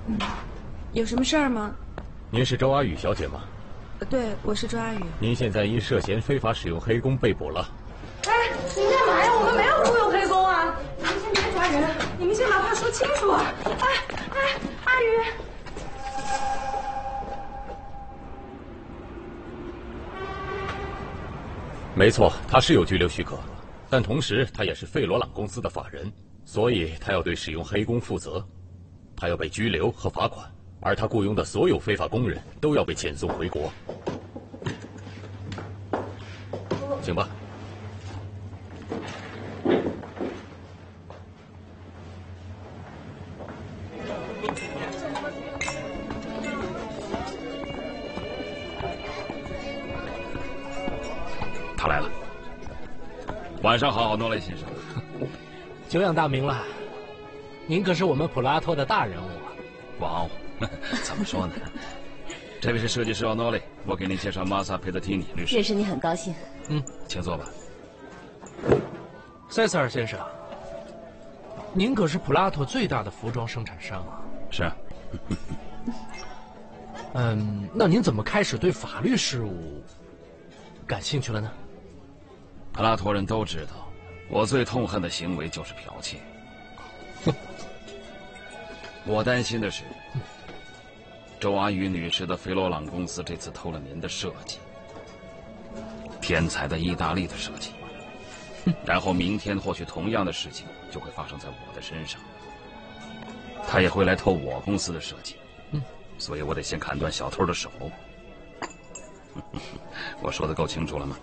有什么事儿吗？ 您是周阿宇小姐吗？ 对，我是周阿宇。 您现在因涉嫌非法使用黑工被捕了。 哎，你干嘛呀？我们没有雇佣黑工啊！你们先别抓人，你们先把话说清楚啊！阿宇。 没错，他是有拘留许可，但同时他也是费罗朗公司的法人，所以他要对使用黑工负责，他要被拘留和罚款，而他雇佣的所有非法工人都要被遣送回国。行吧。 他来了。晚上好，诺雷先生。 久仰大名了，您可是我们普拉托的大人物啊！ 哇哦，怎么说呢？这位是设计师奥诺雷，我给您介绍玛萨·佩德提尼律师。 认识你很高兴。 请坐吧。 塞塞尔先生，您可是普拉托最大的服装生产商啊。 是。 那您怎么开始对法律事务感兴趣了呢？ 普拉托人都知道，我最痛恨的行为就是剽窃。我担心的是，周阿宇女士的菲罗朗公司这次偷了您的设计，天才的意大利的设计，然后明天或许同样的事情就会发生在我的身上，他也会来偷我公司的设计，所以我得先砍断小偷的手。我说的够清楚了吗？